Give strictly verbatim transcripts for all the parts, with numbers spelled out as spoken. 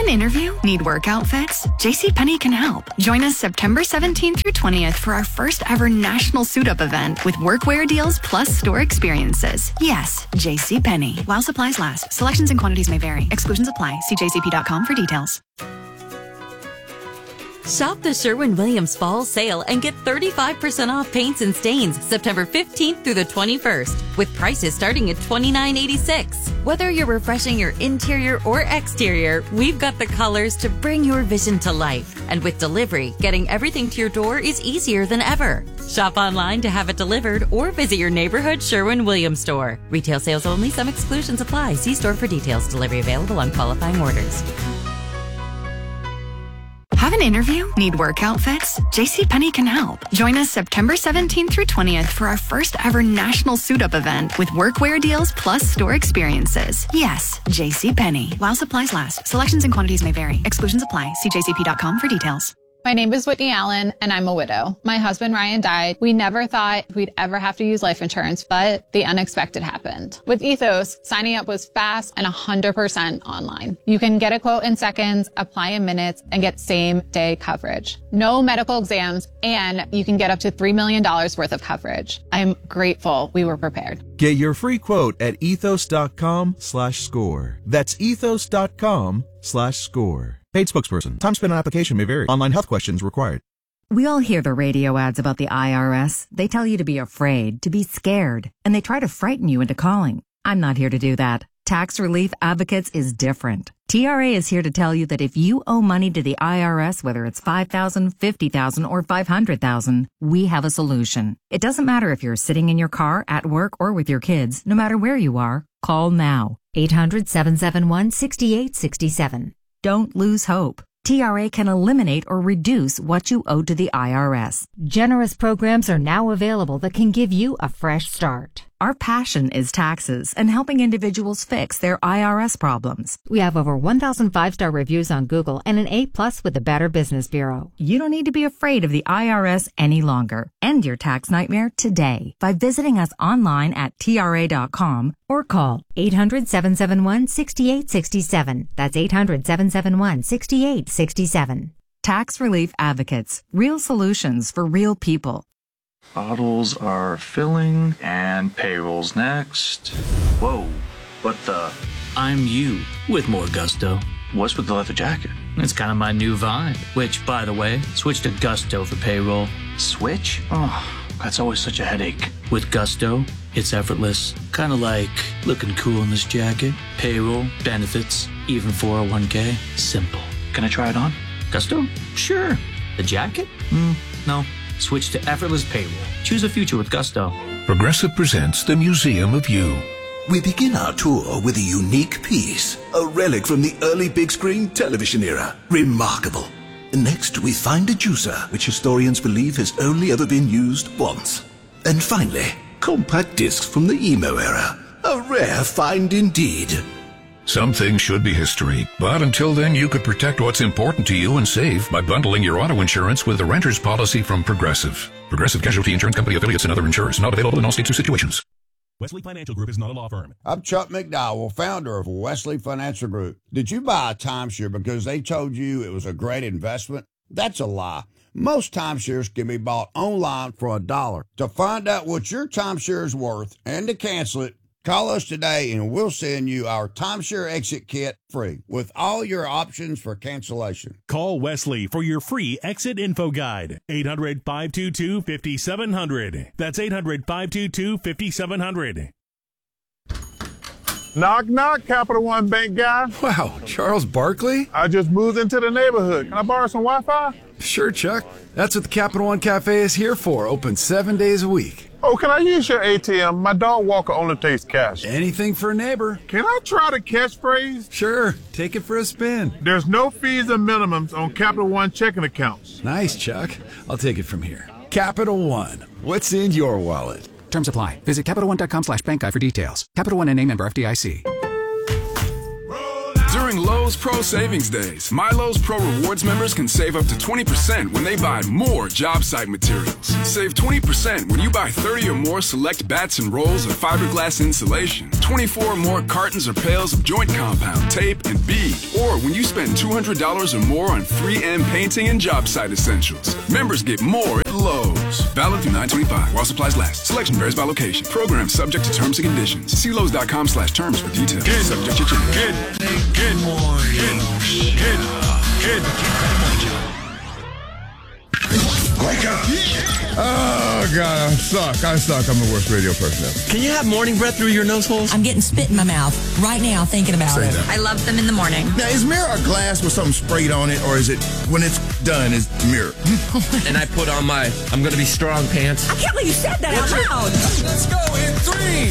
an interview? Need work outfits? JCPenney can help. Join us September seventeenth through twentieth for our first ever national suit-up event with workwear deals plus store experiences. Yes, JCPenney. While supplies last. Selections and quantities may vary. Exclusions apply. See j c p dot com for details. Shop the Sherwin-Williams Fall Sale and get thirty-five percent off paints and stains September fifteenth through the twenty-first, with prices starting at twenty-nine eighty-six. Whether you're refreshing your interior or exterior, we've got the colors to bring your vision to life. And with delivery, getting everything to your door is easier than ever. Shop online to have it delivered or visit your neighborhood Sherwin-Williams store. Retail sales only. Some exclusions apply. See store for details. Delivery available on qualifying orders. Have an interview? Need work outfits? JCPenney can help. Join us September seventeenth through twentieth for our first ever national suit-up event with workwear deals plus store experiences. Yes, JCPenney. While supplies last. Selections and quantities may vary. Exclusions apply. See j c p dot com for details. My name is Whitney Allen, and I'm a widow. My husband, Ryan, died. We never thought we'd ever have to use life insurance, but the unexpected happened. With Ethos, signing up was fast and one hundred percent online. You can get a quote in seconds, apply in minutes, and get same-day coverage. No medical exams, and you can get up to three million dollars worth of coverage. I'm grateful we were prepared. Get your free quote at ethos.com slash score. That's ethos.com slash score. Paid spokesperson. Time spent on application may vary. Online health questions required. We all hear the radio ads about the I R S. They tell you to be afraid, to be scared, and they try to frighten you into calling. I'm not here to do that. Tax Relief Advocates is different. T R A is here to tell you that if you owe money to the I R S, whether it's five thousand dollars, fifty thousand dollars, or five hundred thousand dollars, we have a solution. It doesn't matter if you're sitting in your car, at work, or with your kids. No matter where you are, call now. eight hundred, seven seven one, six eight six seven. Don't lose hope. T R A can eliminate or reduce what you owe to the I R S. Generous programs are now available that can give you a fresh start. Our passion is taxes and helping individuals fix their I R S problems. We have over one thousand five-star reviews on Google and an A plus with the Better Business Bureau. You don't need to be afraid of the I R S any longer. End your tax nightmare today by visiting us online at T R A dot com or call eight hundred, seven seven one, six eight six seven. That's eight hundred, seven seven one, six eight six seven. Tax Relief Advocates. Real solutions for real people. Bottles are filling, and payroll's next. Whoa, what the? I'm you, with more gusto. What's with the leather jacket? It's kind of my new vibe, which, by the way, switch to Gusto for payroll. Switch? Oh, that's always such a headache. With Gusto, it's effortless. Kind of like looking cool in this jacket. Payroll, benefits, even four oh one k. Simple. Can I try it on? Gusto? Sure. The jacket? Mm, no. Switch to effortless payroll. Choose a future with Gusto. Progressive presents the Museum of You. We begin our tour with a unique piece, a relic from the early big screen television era. Remarkable. Next, we find a juicer, which historians believe has only ever been used once. And finally, compact discs from the emo era. A rare find indeed. Some things should be history, but until then you could protect what's important to you and save by bundling your auto insurance with the renter's policy from Progressive. Progressive Casualty Insurance Company affiliates and other insurers. Not available in all states or situations. Wesley Financial Group is not a law firm. I'm Chuck McDowell, founder of Wesley Financial Group. Did you buy a timeshare because they told you it was a great investment? That's a lie. Most timeshares can be bought online for a dollar. To find out what your timeshare is worth and to cancel it, call us today and we'll send you our timeshare exit kit free with all your options for cancellation. Call Wesley for your free exit info guide. eight hundred, five two two, five seven zero zero. That's eight hundred, five two two, five seven zero zero. Knock, knock, Capital One Bank guy. Wow, Charles Barkley? I just moved into the neighborhood. Can I borrow some Wi-Fi? Sure, Chuck. That's what the Capital One Cafe is here for. Open seven days a week. Oh, can I use your A T M? My dog walker only takes cash. Anything for a neighbor. Can I try the catchphrase? Sure. Take it for a spin. There's no fees or minimums on Capital One checking accounts. Nice, Chuck. I'll take it from here. Capital One. What's in your wallet? Terms apply. Visit CapitalOne.com slash bank guide for details. Capital One N A member F D I C. During low Milo's Pro Savings Days. Milo's Pro Rewards members can save up to twenty percent when they buy more job site materials. Save twenty percent when you buy thirty or more select bats and rolls of fiberglass insulation, twenty-four or more cartons or pails of joint compound, tape, and bead. Or when you spend two hundred dollars or more on three M painting and job site essentials. Members get more at Lowe's. Valid through nine twenty-five while supplies last. Selection varies by location. Program subject to terms and conditions. See Lowe's.com slash terms for details. Good, subject to change. Good, good morning. Good, good, good. Wake up. Oh, God, I suck. I suck. I'm the worst radio person ever. Can you have morning breath through your nose holes? I'm getting spit in my mouth right now thinking about Say it. that. I love them in the morning. Now, is mirror a glass with something sprayed on it, or is it, when it's done, is mirror? And I put on my I'm going to be strong pants. I can't believe you said that out loud. Let's go in three,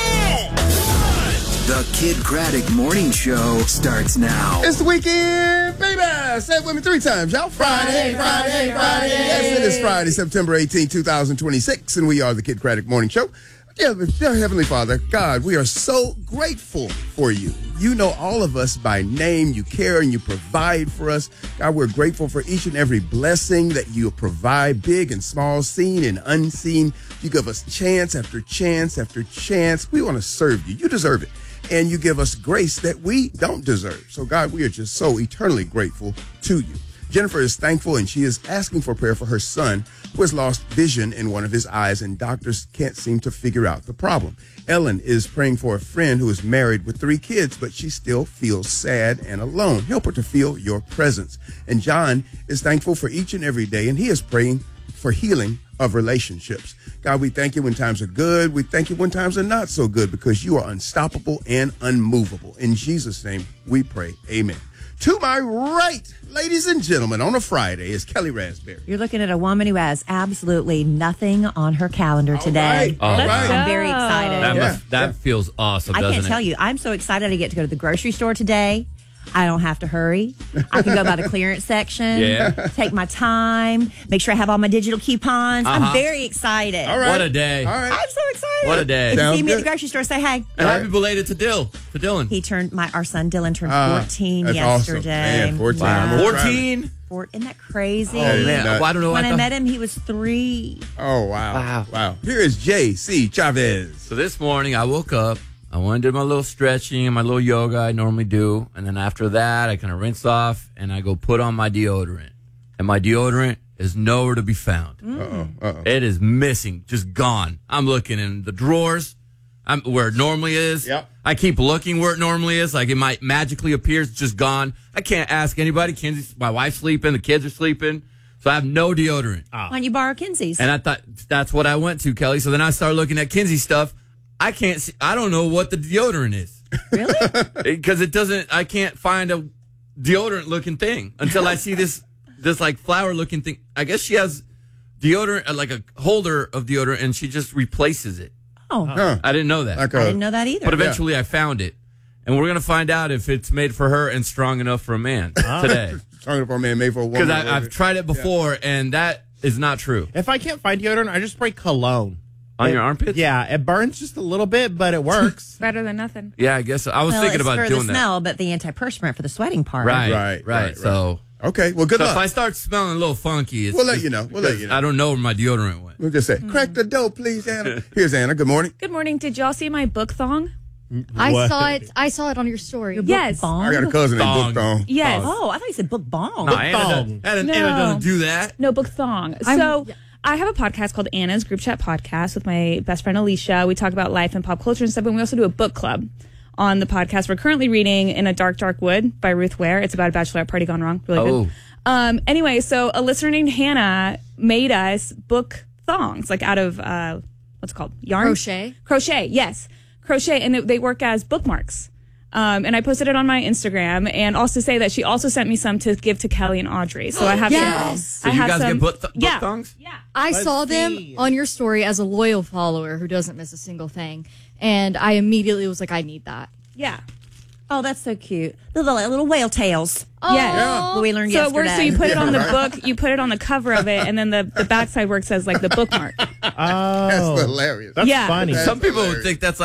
two, The Kid Craddock Morning Show starts now. It's the weekend, baby. Say it with me three times, y'all. Friday, Friday, Friday. Yes, it is Friday, September eighteenth, twenty twenty-six, and we are the Kid Craddock Morning Show. Yeah, dear Heavenly Father, God, we are so grateful for you. You know all of us by name. You care and you provide for us. God, we're grateful for each and every blessing that you provide, big and small, seen and unseen. You give us chance after chance after chance. We want to serve you. You deserve it. And you give us grace that we don't deserve. So, God, we are just so eternally grateful to you. Jennifer is thankful, and she is asking for prayer for her son, who has lost vision in one of his eyes, and doctors can't seem to figure out the problem. Ellen is praying for a friend who is married with three kids, but she still feels sad and alone. Help her to feel your presence. And John is thankful for each and every day, and he is praying for healing of relationships. God, we thank you when times are good. We thank you when times are not so good, because you are unstoppable and unmovable. In Jesus' name, we pray. Amen. To my right, ladies and gentlemen, on a Friday is Kelly Raspberry. You're looking at a woman who has absolutely nothing on her calendar today. All right. I'm Right. very excited. That, Yeah. must, that feels awesome, I doesn't can't it? tell you. I'm so excited I get to go to the grocery store today. I don't have to hurry. I can go by the clearance section, Yeah. take my time, make sure I have all my digital coupons. Uh-huh. I'm very excited. All right. What a day. All right. I'm so excited. What a day. If you Sounds see me at good. the grocery store, say hey. And happy belated to Dill, to Dylan. He turned, my our son Dylan turned Uh, fourteen that's awesome. yesterday. Man, fourteen. Wow. Yeah. fourteen? Four, isn't that crazy? Oh, man. Well, I don't know. When I I, thought- met him, he was three. Oh, wow. Wow. Wow. Here is J C Chavez. So this morning I woke up, I went and did my little stretching and my little yoga I normally do. And then after that, I kind of rinse off and I go put on my deodorant. And my deodorant is nowhere to be found. Uh-oh. Uh-oh. It is missing, just gone. I'm looking in the drawers I'm, where it normally is. Yep. I keep looking where it normally is. Like it might magically appear, it's just gone. I can't ask anybody. Kinsey's, my wife's sleeping, the kids are sleeping. So I have no deodorant. Why don't you borrow Kinsey's? And I thought that's what I went to, Kelly. So then I started looking at Kinsey's stuff. I can't see, I don't know what the deodorant is. Really? Because it doesn't, I can't find a deodorant looking thing until I see this, this like flower looking thing. I guess she has deodorant, uh, like a holder of deodorant, and she just replaces it. Oh. Huh. I didn't know that. I didn't know that either. But eventually I found it. And we're going to find out if it's made for her and strong enough for a man today. Strong enough for a man, made for a woman. Because I've tried it before, and that is not true. If I can't find deodorant, I just spray cologne. On It- your armpits? Yeah, it burns just a little bit, but it works. Better than nothing. Yeah, I guess so. I was well, thinking it's about for doing the that. smell, but the antiperspirant for the sweating part. Right, Right, right, right, So, okay, well, good so luck. if I start smelling a little funky, it's We'll let it's you know. We'll let you know. I don't know where my deodorant went. We'll just say, crack the dough, please, Anna. Here's Anna. Good morning. Good morning. Did y'all see my book thong? I What? saw it. I saw it on your story. Your book Yes. bong? I got a cousin named Thong. Book Thong. Yes. Oh, I thought you said book bong. No, Anna, doesn't, Anna, No. Anna doesn't do that. No, book thong. I'm- So I have a podcast called Anna's Group Chat Podcast with my best friend Alicia. We talk about life and pop culture and stuff, and we also do a book club on the podcast. We're currently reading In a Dark, Dark Wood by Ruth Ware. It's about a bachelorette party gone wrong. Really Oh. good. Um, anyway, so a listener named Hannah made us book thongs, like out of, uh, what's it called? Yarn? Crochet. Crochet, yes. Crochet, and they- they work as bookmarks. Um, and I posted it on my Instagram, and also say that she also sent me some to give to Kelly and Audrey. So I have Yes. some. So I you have guys some, get book, th- book yeah. thongs? Yeah. I Let's saw them see. on your story as a loyal follower who doesn't miss a single thing, and I immediately was like, I need that. Yeah. Oh, that's so cute. Little little whale tails. Yes. Yeah. What we learned So it yesterday. works. So you put it on the Yeah, right. book. You put it on the cover of it, and then the, the backside work says like the bookmark. Oh, That's hilarious. That's Yeah. funny. That's Some people hilarious. would think that's like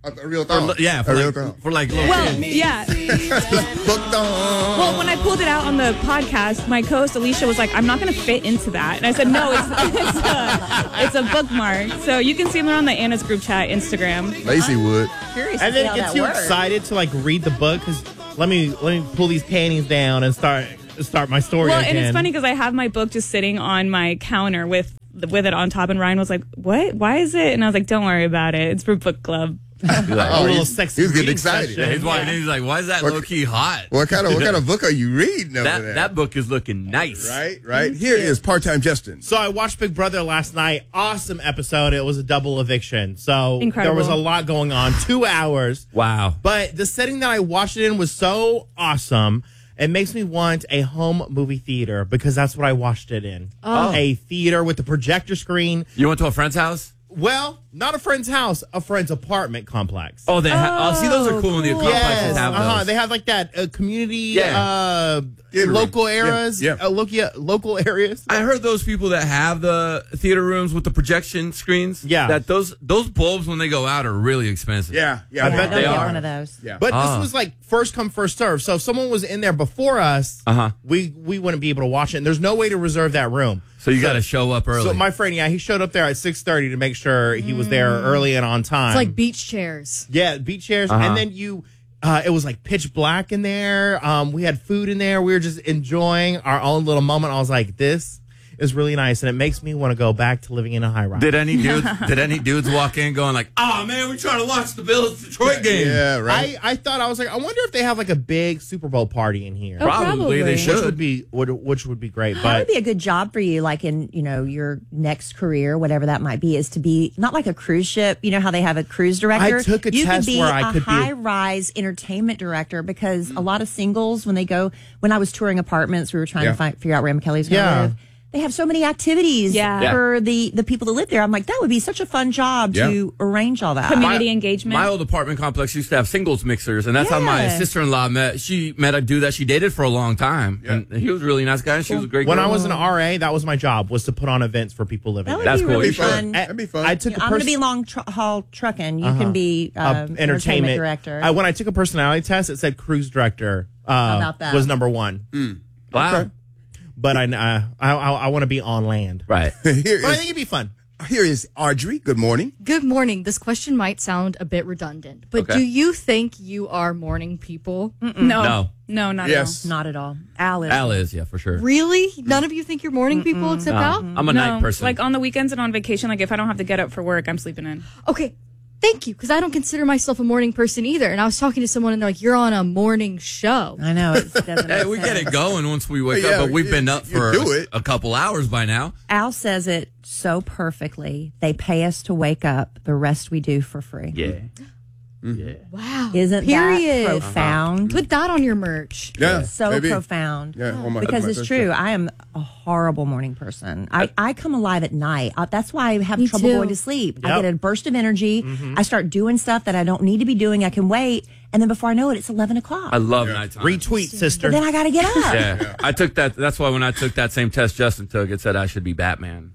A, a real thong. For, yeah, for a real like, thong. for like little Well, kids. yeah. Book thong. Well, when I pulled it out on the podcast, my co-host Alicia was like, "I'm not going to fit into that," and I said, "No, it's it's a, it's a bookmark." So you can see them on the Anna's group chat Instagram. Lacey would. Curious to And see then how get that too works. excited to like read the book because let me let me pull these panties down and start start my story Well, again. and it's funny because I have my book just sitting on my counter with with it on top, and Ryan was like, "What? Why is it?" And I was like, "Don't worry about it. It's for book club." Like, a little he's- sexy he's getting reading excited. session. yeah, he's, walking in, he's like, why is that What- low key hot? What kind of what kind of book are you reading over that there? that book is looking nice. Right, right. Here is part-time Justin. So I watched Big Brother last night. Awesome episode. It was a double eviction. So Incredible. there was a lot going on. Two hours. Wow. But the setting that I watched it in was so awesome. It makes me want a home movie theater because that's what I watched it in. Oh. A theater with the projector screen. You went to a friend's house? Well, not a friend's house, a friend's apartment complex. Oh, they ha- oh, see, those are cool when the complexes Yes, have uh-huh. those. They have like that uh, community, Yeah. uh, Theater room. local Yeah, areas, yeah. Uh, local, local areas. I heard those people that have the theater rooms with the projection screens. Yeah. that those those bulbs when they go out are really expensive. Yeah, yeah. I Yeah, bet don't they get are. one of those. Yeah. But Ah. this was like first come, first serve. So if someone was in there before us, Uh-huh. we we wouldn't be able to watch it. And there's no way to reserve that room. So you got to show up early. So my friend, yeah, he showed up there at six thirty to make sure he was there early and on time. It's like beach chairs. yeah, beach chairs, Uh-huh. and then you. Uh, it was like pitch black in there. Um, we had food in there. We were just enjoying our own little moment. I was like, this is really nice, and it makes me want to go back to living in a high rise. did any dudes did any dudes walk in going like, "Oh man, we're trying to watch the Bills Detroit game"? Yeah, right. I, I thought I was like, I wonder if they have like a big Super Bowl party in here. Oh, Probably they probably. should. Which would be would, which would be great. That But would be a good job for you, like in, you know, your next career, whatever that might be, is to be not like a cruise ship. You know how they have a cruise director? I took a you test could be where I a could be a- high-rise entertainment director because a lot of singles, when they go, when I was touring apartments, we were trying Yeah. to find, figure out where McKelly's going to Yeah. live. They have so many activities Yeah. Yeah. for the, the people that live there. I'm like, that would be such a fun job Yeah. to arrange all that. Community engagement. My old apartment complex used to have singles mixers, and that's how my Yeah. sister-in-law met. She met a dude that she dated for a long time, and he was a really nice guy. And she was a great. when girl. I was an R A, that was my job, was to put on events for people living That would there. That's be cool. really You should. fun. That'd be fun. I took a I'm going to pers- be long tr- haul trucking. You Uh-huh. can be uh, um, entertainment. entertainment director. I, when I took a personality test, it said cruise director uh, How about that? was number one. Wow. Okay. But I uh, I, I, I want to be on land. Right. Here But I is, think it'd be fun. here is Audrey. Good morning. Good morning. This question might sound a bit redundant, but Okay. do you think you are morning people? no, No. no, not Yes. Not at all. Al is. Al is, yeah, for sure. Really? None of you think you're morning people except No, Al? I'm a no. night person. Like on the weekends and on vacation, like if I don't have to get up for work, I'm sleeping in. Okay. Thank you, because I don't consider myself a morning person either. And I was talking to someone and they're like, you're on a morning show. I know. It doesn't Hey, make we get sense. it going once we wake Yeah, up, but we've you- been up you for do a, it. a couple hours by now. Al says it so perfectly. They pay us to wake up. The rest we do for free. Yeah. Yeah. Wow. Isn't Period. that profound? Put that on your merch. Yeah, So maybe. profound. Yeah, on my- because my it's first true. day. I am a horrible morning person. I, I come alive at night. Uh, that's why I have Me trouble too. going to sleep. I Yep. get a burst of energy. I start doing stuff that I don't need to be doing. I can wait. And then before I know it, it's eleven o'clock. I love nighttime. Retweet, sister. But then I got to get up. Yeah. I took that. That's why when I took that same test Justin took, it said I should be Batman.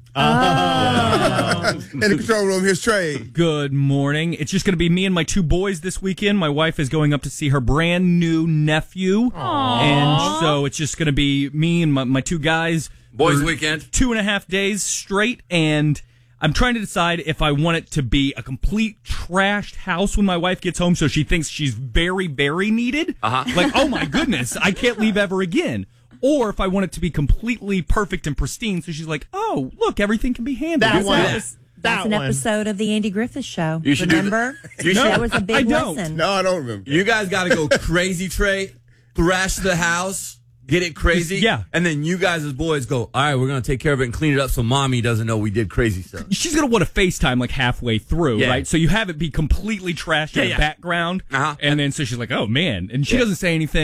In the control room, here's Trey. Good morning. It's just going to be me and my two boys this weekend. My wife is going up to see her brand new nephew. And so it's just going to be me and my, my two guys. Boys for weekend. Two and a half days straight. And I'm trying to decide if I want it to be a complete trashed house when my wife gets home so she thinks she's very, very needed. Uh-huh. Like, oh my goodness, I can't leave ever again. Or if I want it to be completely perfect and pristine so she's like, oh, look, everything can be handled. That That's, one. an, Yeah. epi- That that's an one. episode of the Andy Griffith Show. You should do Remember? the- you should- that was a big I don't. lesson. No, I don't remember. You guys got to go crazy, Trey. Thrash the house, get it crazy. Yeah. And then you guys as boys go, all right, we're going to take care of it and clean it up so mommy doesn't know we did crazy stuff. She's going to want to FaceTime like halfway through, Yeah. right? So you have it be completely trashed Yeah, in yeah. the background. Uh-huh. And then so she's like, oh, man. And she Yeah. doesn't say anything.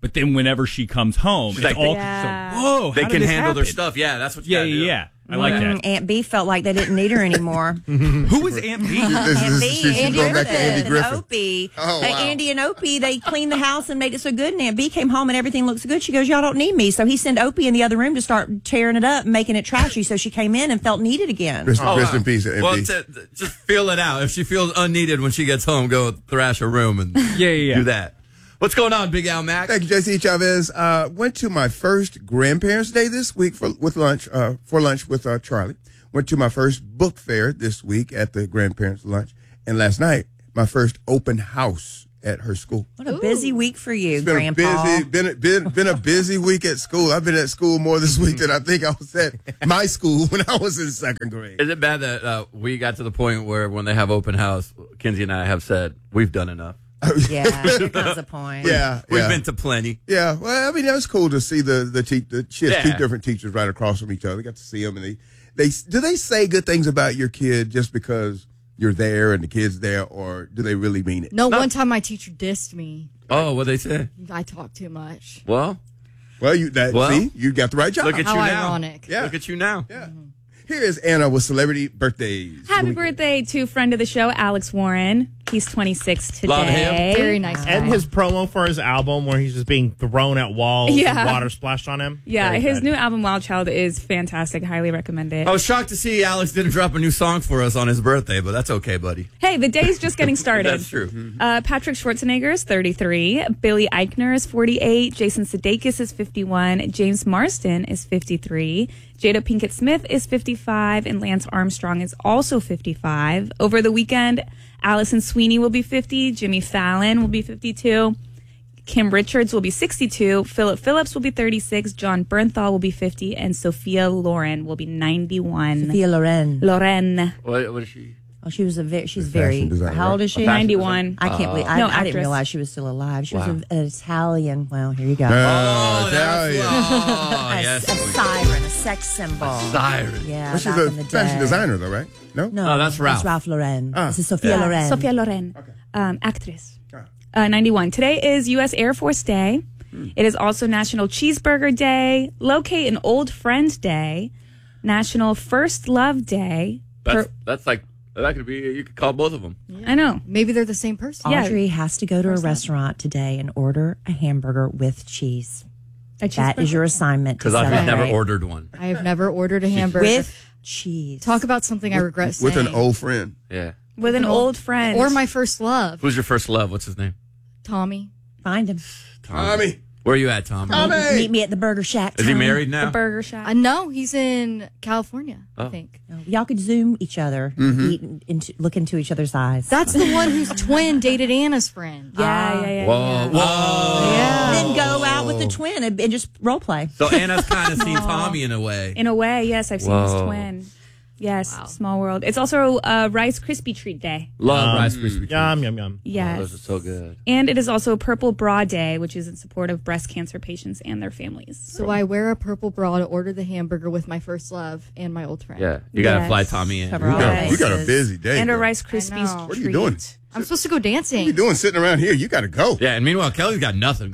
But then whenever she comes home, She's it's like, all yeah. so, whoa, They how can did this handle their happen? stuff. Yeah, that's what you Yeah, gotta yeah, do. yeah. I like Mm, that. Aunt B felt like they didn't need her anymore. Who is Aunt B? Aunt B, she's Andy going back to Andy Griffith, Griffith. and Opie. Oh, Uh, wow. Andy and Opie, they cleaned the house and made it so good. And Aunt B came home and everything looks good. She goes, y'all don't need me. So he sent Opie in the other room to start tearing it up and making it trashy. So she came in and felt needed again. Rest, Oh, rest wow. in peace, Aunt Well, B. t- t- just feel it out. If she feels unneeded when she gets home, go thrash her room and Yeah, yeah, yeah. do that. What's going on, Big Al Mac? Thank you, J C Chavez. Uh, went to my first Grandparents' Day this week for with lunch uh, for lunch with uh, Charlie. Went to my first book fair this week at the Grandparents' Lunch, and last night my first open house at her school. What a busy week for you, It's been Grandpa. a busy, been a, been been a busy week at school. I've been at school more this week than I think I was at my school when I was in second grade. Is it bad that uh, we got to the point where when they have open house, Kinsey and I have said, we've done enough? Yeah, there comes a point. Yeah, We've yeah. been to plenty. Yeah, well, I mean, that was cool to see the the, te- the she has Yeah. two different teachers right across from each other. Got to see them, and they they do they say good things about your kid just because you're there and the kid's there, or do they really mean it? No, one time my teacher dissed me. Oh, what they say? I talk too much. Well, Well, you that Well, see, you got the right job. look at How you now. ironic. Yeah. Look at you now. Yeah. Here is Anna with celebrity birthdays. Happy birthday to friend of the show, Alex Warren. He's twenty-six today. Love him. Very nice. And his promo for his album where he's just being thrown at walls Yeah. and water splashed on him. Yeah, Very his good. new album, Wild Child, is fantastic. Highly recommend it. I was shocked to see Alex didn't drop a new song for us on his birthday, but that's okay, buddy. Hey, the day's just getting started. That's true. Uh, Patrick Schwarzenegger is thirty-three. Billy Eichner is forty-eight. Jason Sudeikis is fifty-one. James Marsden is fifty-three. Jada Pinkett Smith is fifty-five. And Lance Armstrong is also fifty-five. Over the weekend, Allison Sweeney will be fifty. Jimmy Fallon will be fifty-two. Kim Richards will be sixty-two. Philip Phillips will be thirty-six. John Bernthal will be fifty. And Sophia Loren will be ninety-one. Sophia Loren. Loren. What, what is she? Oh, she was a very, she's A very, fashion designer, how old right? is she? A fashion ninety-one. I can't believe, I, No, I didn't actress. realize she was still alive. She Wow. was a, an Italian, well, here you go. Uh, Oh, Italian. that's, oh a, yes. a siren, a sex symbol. Siren. Yeah, Well, she's back a in the fashion day. designer, though, right? No. No, Oh, that's Ralph. That's Ralph Lauren. Ah. This is Sophia Yeah, Loren. Sophia Loren, um, actress. Uh, ninety-one. Today is U S Air Force Day. It is also National Cheeseburger Day, Locate an Old Friend Day, National First Love Day. That's, Per- that's like, that could be, you could call both of them. I know. Maybe they're the same person. Yeah. Audrey has to go to a restaurant today and order a hamburger with cheese. A That is cheeseburger? your assignment. to Because I've never celebrate. ordered one. I have never ordered a hamburger. With cheese. Talk about something I regret With saying. an old friend. Yeah. With an old friend. Or my first love, Who's your first love? What's his name? Tommy. Find him. Tommy. Where are you at, Tom? Tommy. Meet me at the Burger Shack. Is he Tommy. married The now? burger shop. Uh, no, he's in California, Oh. I think. Y'all could Zoom each other, Mm-hmm. eat into, look into each other's eyes. That's the one whose twin dated Anna's friend. Yeah, yeah, yeah. Whoa, whoa. Yeah. Then go out with the twin and, and just role play. So Anna's kind of seen Tommy in a way. In a way, yes, I've seen his Whoa. twin. Yes, small world. It's also uh, Rice Krispie Treat Day. Love Um, Rice Krispie treats. Yum, yum, yum. Yes. Oh, those are so good. And it is also Purple Bra Day, which is in support of breast cancer patients and their families. So I wear a purple bra to order the hamburger with my first love and my old friend. Yeah, you got to Yes. fly Tommy in. Cover We all got, Yes. we got a bases. busy day. and a girl. Rice I Krispies know. What are you treat. doing? I'm supposed to go What are you dancing. doing sitting around here? You got to go. Yeah, and meanwhile, Kelly's got nothing.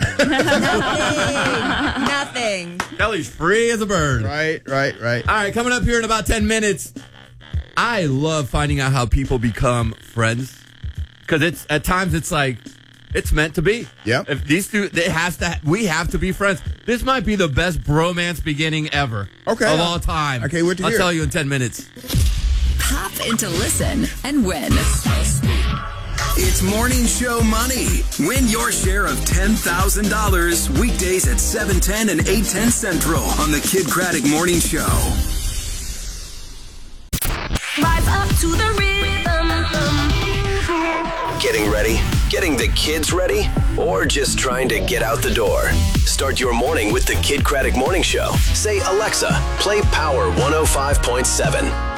Nothing. Nothing. Kelly's free as a bird. Right, right, right. All right, coming up here in about ten minutes. I love finding out how people become friends because it's at times it's like it's meant to be. Yep. If these two, they has to. We have to be friends. This might be the best bromance beginning ever. Okay. Of all time. I can't wait to I'll hear tell it. you in ten minutes. Hop into Listen and win. It's Morning Show Money. Win your share of ten thousand dollars weekdays at seven ten and eight ten Central on the Kid Craddock Morning Show. Rise up to the rhythm. Getting ready? Getting the kids ready? Or just trying to get out the door? Start your morning with the Kid Craddock Morning Show. Say, Alexa, play Power one oh five point seven.